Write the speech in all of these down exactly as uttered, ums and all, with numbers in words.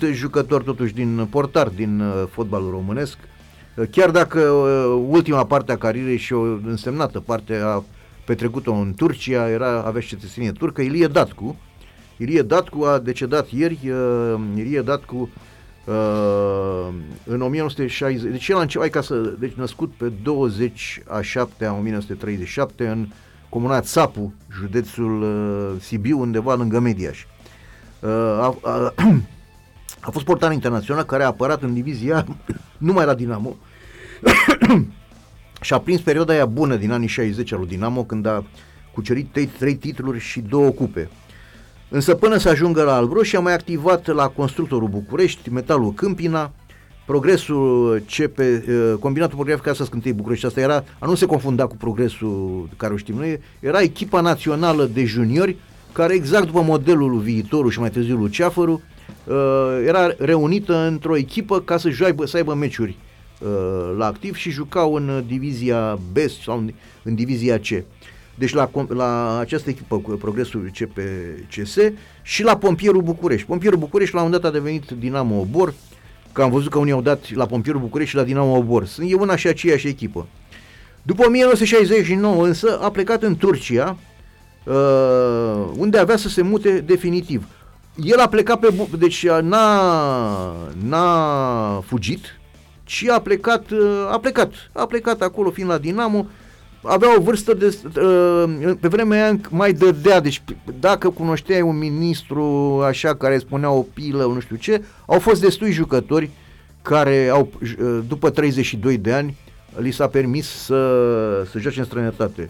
devenit jucător totuși din portar din uh, fotbalul românesc, uh, chiar dacă uh, ultima parte a carierei și o însemnată parte a petrecut-o în Turcia, era, avea cetățenie turcă, Ilie Datcu. Ilie Datcu a decedat ieri, uh, Ilie Datcu uh, în o mie nouă sute șaizeci, deci el a început, ca să, deci născut pe douăzeci a șaptea a o mie nouă sute treizeci și șapte în comuna Țapu, județul uh, Sibiu, undeva lângă Mediaș. Uh, a, a, a fost portar internațional care a apărat în divizia numai la Dinamo și a prins perioada aia bună din anii șaizeci al lui Dinamo, când a cucerit trei, trei titluri și două cupe. Însă până să ajungă la Albroș a mai activat la Constructorul București, Metalul Câmpina, Progresul C P, Combinatul Poligrafic Casa Scântei București. Asta era, a nu se confunda cu Progresul care o știm noi, era echipa națională de juniori care, exact după modelul Viitorul și mai târziu Luceafărul, era reunită într-o echipă ca să, joaibă, să aibă meciuri la activ și jucau în divizia B sau în, în divizia C. Deci la, la această echipă cu Progresul C P C S și la Pompierul București. Pompierul București la un dat a devenit Dinamo Obor, că am văzut că unii au dat la Pompierul București și la Dinamo Obor. Sunt e una și aceeași echipă. După o mie nouă sute șaizeci și nouă însă a plecat în Turcia, uh, unde avea să se mute definitiv. El a plecat pe... Deci n-a, n-a fugit, ci a plecat, a plecat, a plecat acolo fiind la Dinamo. Avea o vârstă de, pe vremea aia mai dădea, deci dacă cunoșteai un ministru așa care spunea o pilă, nu știu ce, au fost destui jucători care au, după treizeci și doi de ani, li s-a permis să, să joace în străinătate.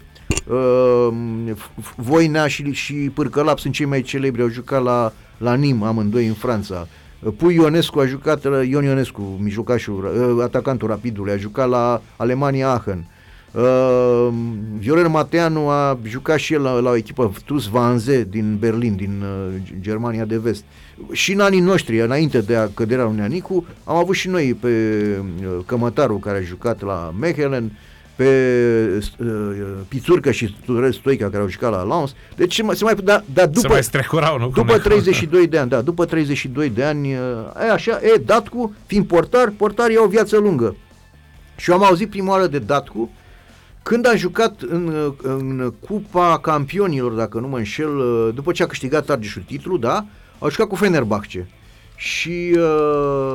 Voinea și, și Pârcălap sunt cei mai celebri, au jucat la, la Nîmes amândoi în Franța. Pui Ionescu a jucat, Ion Ionescu, mijlocașul, atacantul Rapidului, a jucat la Alemania Aachen. Uh, Viorel Mateanu a jucat și el la, la o echipă T U S Vanze din Berlin, din uh, Germania de Vest. Și în anii noștri, înainte de căderea lui Neanicu, am avut și noi pe uh, Cămătaru, care a jucat la Mechelen, pe uh, Pițurcă și Stoica, care au jucat la Lens. Deci se mai, da, da, după, se mai strecurau, nu? După treizeci și doi de ani, da, după treizeci și doi de ani, uh, e așa, e, Datcu, fiind portar, portarii au o viață lungă. Și eu am auzit prima oară de Datcu când a jucat în, în Cupa Campionilor, dacă nu mă înșel, după ce a câștigat Argeșul titlul, da, a jucat cu Fenerbahce. Și uh,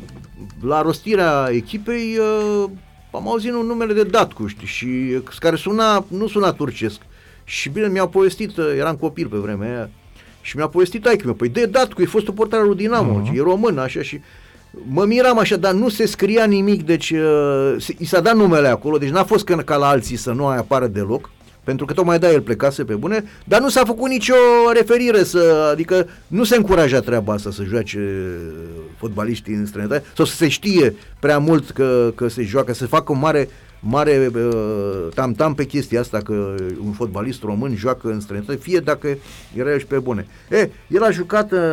la rostirea echipei uh, am auzit un numele de Datcu, știi, și care suna, nu suna turcesc. Și bine, mi-au povestit, eram copil pe vremea aia, și mi-a povestit taică meu, păi de Datcu, e fostul portar lui Dinamo, uh-huh. E român, așa, și mă miram așa, dar nu se scria nimic, deci uh, i s-a dat numele acolo, deci n-a fost ca, ca la alții să nu apară deloc, pentru că tocmai da, el plecase pe bune, dar nu s-a făcut nicio referire, să, adică nu se încuraja treaba asta să joace fotbaliștii în străinătate, sau să se știe prea mult că, că se joacă, să facă un mare, mare uh, tam-tam pe chestia asta, că un fotbalist român joacă în străinătate, fie dacă era și pe bune. E, el a jucat uh,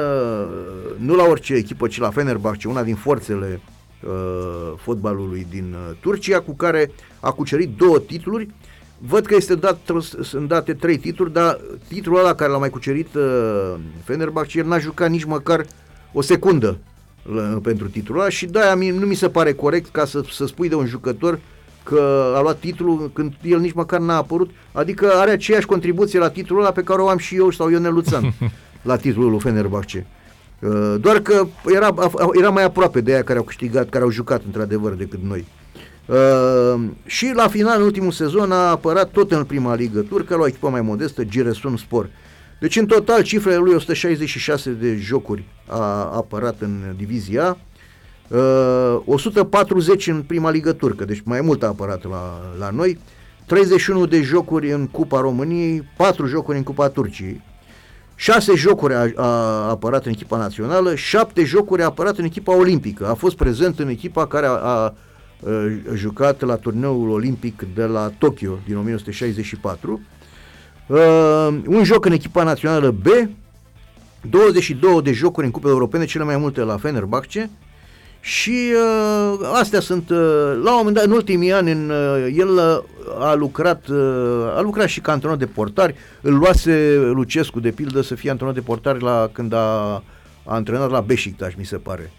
nu la orice echipă, ci la Fenerbahce, una din forțele uh, fotbalului din uh, Turcia, cu care a cucerit două titluri. Văd că este dat, sunt date trei titluri, dar titlul ăla care l-a mai cucerit uh, Fenerbahce, el n-a jucat nici măcar o secundă uh, pentru titlul ăla și de-aia nu mi se pare corect ca să, să spui de un jucător că a luat titlul când el nici măcar n-a apărut, adică are aceeași contribuție la titlul ăla pe care o am și eu sau Ionel Luțan la titlul lui Fenerbahce. Uh, doar că era, era mai aproape de aia care au câștigat, care au jucat într-adevăr decât noi. Uh, și la final, în ultimul sezon, a apărat tot în prima ligă turcă la o echipă mai modestă, Giresunspor. Deci în total cifrele lui o sută șaizeci și șase de jocuri a apărat în divizia, uh, o sută patruzeci în prima ligă turcă, deci mai mult a apărat la, la noi, treizeci și unu de jocuri în Cupa României, patru jocuri în Cupa Turciei, șase jocuri a, a apărat în echipa națională, șapte jocuri a apărat în echipa olimpică. A fost prezent în echipa care a, a jucat la turneul olimpic de la Tokyo din o mie nouă sute șaizeci și patru, uh, un joc în echipa națională B, douăzeci și două de jocuri în cupe europene, cele mai multe la Fenerbahce, și uh, astea sunt, uh, la un moment dat, în ultimii ani, în, uh, el uh, a lucrat uh, a lucrat și ca antrenor de portari, îl luase Lucescu, de pildă, să fie antrenor de portari la, când a, a antrenat la Beşiktaş, mi se pare.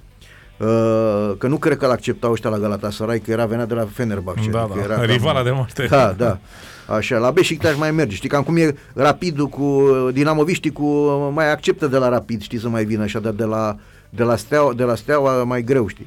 Uh, că nu cred că l-acceptau ăștia la Galatasaray, că era venea de la Fenerbahce. Da, adică da, era rivala cam, de moarte. Da, da. Așa, la Beşiktaş mai merge. Știi, cam cum e Rapidul cu dinamoviștii cu mai acceptă de la Rapid, știi, să mai vină așa, dar de la de la Steaua, de la Steaua mai greu, știi.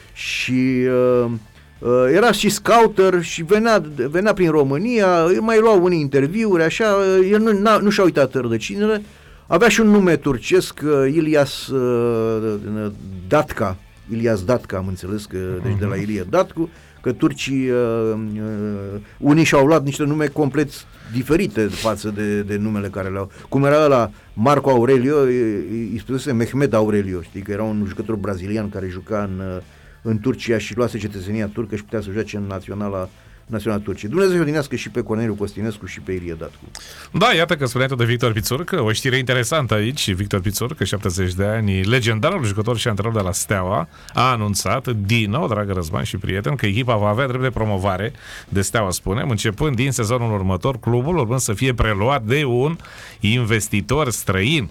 Și uh, uh, era și scouter și venea, venea prin România, mai luau unii interviuri, așa, el nu, nu și-a uitat rădăcinile. Avea și un nume turcesc, uh, Ilias uh, Datka, Ilias Datka, am înțeles, că, deci de la Ilie Datcu, că turcii uh, uh, unii și-au luat niște nume complet diferite față de, de numele care le-au. Cum era ăla Marco Aurelio, îi spusese Mehmed Aurelio, știi, că era un jucător brazilian care juca în, în Turcia și luase cetățenia turcă și putea să joace în naționala Naționala Turciei. Dumnezeu odinească și pe Corneliu Costinescu și pe Ilie Datcu. Da, iată că spuneai tot de Victor Pițurcă, o știre interesantă aici. Victor Pițurcă, șaptezeci de ani, legendarul jucător și antrenor de la Steaua, a anunțat din nou, dragă Răzvan și prieten, că echipa va avea drept de promovare de Steaua, spunem, începând din sezonul următor, clubul urmând să fie preluat de un investitor străin.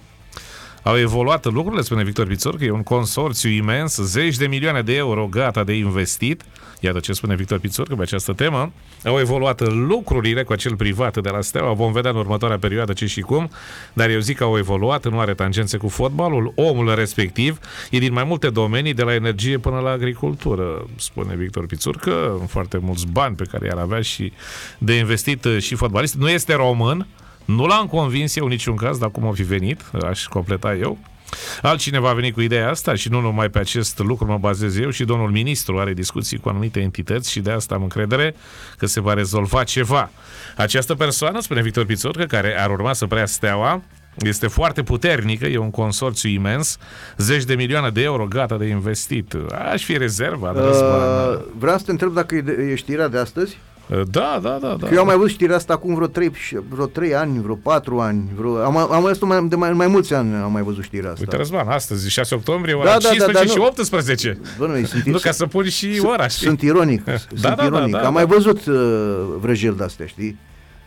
Au evoluat lucrurile, spune Victor Pițurcă, e un consorțiu imens, zeci de milioane de euro gata de investit. Iată ce spune Victor Pițurcă pe această temă. Au evoluat lucrurile cu acel privat de la Steaua, vom vedea în următoarea perioadă ce și cum, dar eu zic că au evoluat, nu are tangențe cu fotbalul. Omul respectiv e din mai multe domenii, de la energie până la agricultură, spune Victor Pițurcă, foarte mulți bani pe care i-ar avea și de investit și fotbalist. Nu este român, nu l-am convins eu în niciun caz, dar cum o fi venit, aș completa eu. Altcineva a venit cu ideea asta și nu numai pe acest lucru mă bazez eu, și domnul ministru are discuții cu anumite entități și de asta am încredere că se va rezolva ceva. Această persoană, spune Victor Pițurcă, care ar urma să preia Steaua, este foarte puternică, e un consorțiu imens, zeci de milioane de euro gata de investit. Aș fi rezerva. Uh, vreau să te întreb dacă e, de, e știrea de astăzi? Da, da, da, da. Că eu am mai văzut știrea asta acum vreo trei, vreo trei ani, vreo patru ani, vreo, am, am văzut mai, de mai, mai mulți ani am mai văzut știrea asta. Uite, Răzvan, astăzi, șase octombrie, ora da, da, cincisprezece da, da, și nu. optsprezece. Doamne, sunt, nu, ca să puni și ora, știi? Sunt ironic, sunt da, da, ironic. da, da, am da. mai văzut uh, vrăjeli de-astea, știi?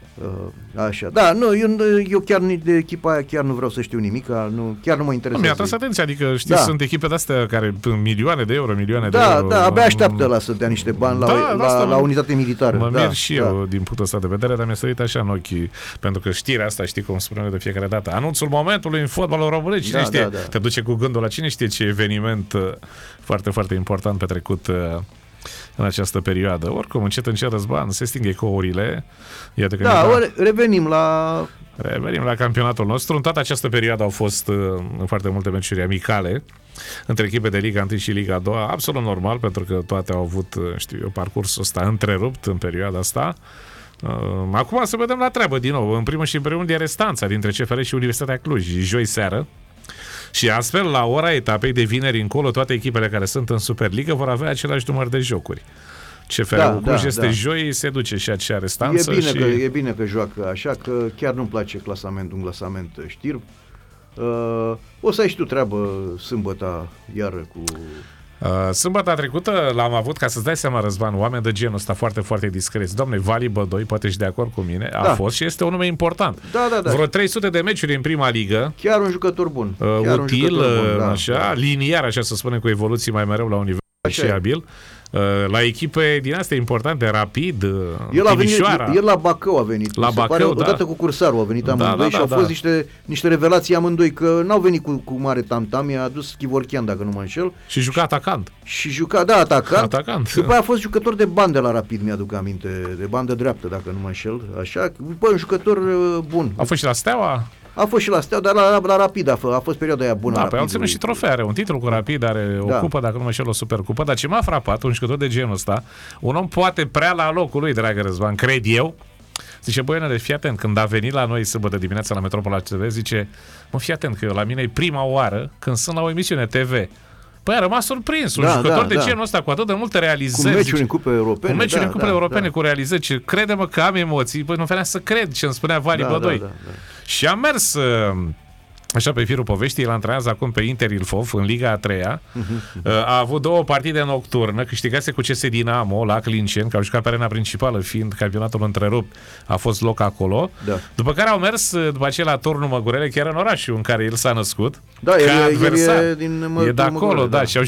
Uh, așa. Da, nu, eu, eu chiar de echipa aia chiar nu vreau să știu nimic, nu, chiar nu mă interesează. Mi-a tras atenția, adică știi, da. Sunt echipe de-astea care milioane de euro, milioane da, de euro. Da, da, abia așteaptă la să dea niște bani da, la, la, la unitate militară. Mă da, mir și da. eu din punctul ăsta de vedere, dar mi-a sărit așa în ochi, pentru că știrea asta, știi cum spunem de fiecare dată, anunțul momentului în fotbalul românesc, cine da, știe, da, da. te duce cu gândul la cine știe ce eveniment foarte, foarte important petrecut în această perioadă. Oricum, încet, încet, Răzvan, se sting ecourile. Iată că da, ori, revenim la... Revenim la campionatul nostru. În toată această perioadă au fost uh, foarte multe meciuri amicale între echipe de Liga unu și Liga doi, absolut normal, pentru că toate au avut, știu eu, parcursul ăsta întrerupt în perioada asta. Uh, acum să vedem la treabă din nou. În primul și în primul rând e restanța dintre C F R și Universitatea Cluj, joi seară. Și astfel, la ora etapei de vineri încolo, toate echipele care sunt în Superliga vor avea același număr de jocuri. C F R-ul da, Cluj da, este da. joi, se duce și acea restanță. E bine, și... că, e bine că joacă așa, că chiar nu-mi place clasamentul, un clasament știrb. Uh, o să ai și tu treabă sâmbătă iară cu... Uh, sâmbătă trecută l-am avut, ca să-ți dai seama, Răzvan, oameni de genul ăsta foarte, foarte discreți. Doamne, Vali Bădoi, poate ești de acord cu mine, a da. fost și este un nume important. Da, da, da. Vreo trei sute de meciuri în prima ligă. Chiar un jucător bun. Uh, Chiar util, un jucător bun, da, așa, da. liniar, așa să spunem, cu evoluții mai mereu la un nivel și abil. La echipe din astea importante, Rapid, el a venit, Timișoara. El la Bacău a venit. La Bacău, pare, da. Odată cu Cursarul a venit amândoi da, da, și au da, fost da. niște, niște revelații amândoi, că n-au venit cu, cu mare tam-tam, i-a adus Chivorchean, dacă nu mă înșel. Și juca atacant. Și juca, da, atacant. atacant. După aia a fost jucător de bandă la Rapid, mi-aduc aminte, de bandă dreaptă, dacă nu mă înșel. Așa, bă, un jucător bun. A fost și la Steaua? A fost și la Steaua, dar la, la Rapid a, f- a fost perioada aia bună. Da, pe au ținut și trofee, are un titlu cu Rapid, are da. o cupă, dacă nu mă înșel, o supercupă, dar ce m-a frapat, un jucător de genul ăsta, un om poate prea la locul lui, dragă Răzvan, cred eu, zice, băi, Nele, fii atent, când a venit la noi sâmbătă dimineața la Metropola T V, zice, mă, fii atent, că eu la mine e prima oară când sunt la o emisiune T V. Păi a rămas surprins, un da, jucător da, de da. genul ăsta cu atât de multe realizări. Cu meciuri în cupe europene. Cu meciuri da, în cupe da, europene, da. cu realizări. Ce, crede-mă că am emoții, păi nu venea să cred ce îmi spunea Vali da, Bădoi. Da, da, da. Și am mers uh, Așa, pe firul poveștii, el antrenează acum pe Inter Ilfov în Liga a treia. Uh-huh. A avut două partide nocturnă, câștigase cu C S Dinamo la Clinceni, care au jucat pe arena principală, fiind campionatul întrerupt, a fost loc acolo. Da. După care au mers după aceea la Turnul Măgurele, chiar în orașul în care el s-a născut. Da, ca el, adversar. el e din Mă, E de acolo, Măgurele, da, da. și au